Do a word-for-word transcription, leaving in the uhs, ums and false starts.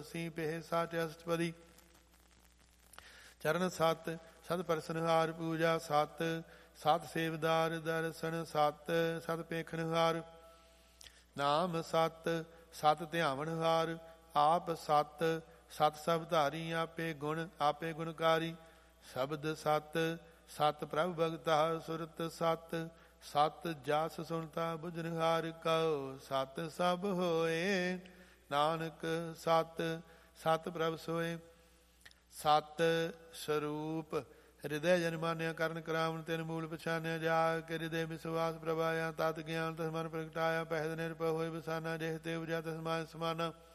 ਅਸੀਂ ਪੇ ਸਾਠ ਅਸ਼ਟਪਦੀ। ਚਰਨ ਸਤ ਸਤ ਪਰਸਨਹਾਰ ਪੂਜਾ ਸਤ ਸਤ ਸੇਵਦਾਰ ਦਰਸ਼ਨ ਸਤ ਸਤ ਪੇਖਣਹਾਰ ਨਾਮ ਸਤ ਸਤ ਧਿਆਵਣਹਾਰ ਆਪ ਸਤ ਸਤ ਸਭ ਧਾਰੀ ਆਪੇ ਗੁਣ ਆਪੇ ਗੁਣਕਾਰੀ ਸ਼ਬਦ ਸਤ ਸਤ ਪ੍ਰਭ ਭਗਤਾ ਸੁਰਤ ਸਤ ਸਤ ਜਸ ਸੁਣਤਾ ਬੁਝਨਹਾਰ ਕਉ ਸਤ ਸਭ ਹੋਏ ਨਾਨਕ ਸਤ ਸਤ ਪ੍ਰਭ ਸੋਏ। ਸਤ ਸਰੂਪ ਹਿਰਦੈ ਜਨ ਮਾਨਿਆ ਕਰਨ ਕਰਾਵਨ ਤਿਨ ਮੂਲ ਪਛਾਨਿਆ ਜਾ ਕੇ ਹਿਰਦੈ ਵਿਸ਼ਵਾਸ ਪ੍ਰਭਾਇਆ ਤਤ ਗਿਆਨ ਤਸ ਮਨ ਪ੍ਰਗਟਾਇਆ ਪਹਿਦ ਨਿਰਭਉ ਹੋਏ ਬਸਾਨਾ ਜਿਹ ਤੇ ਉਪਜਾ ਤਸ ਮਾਨ ਸਮਾਨਾ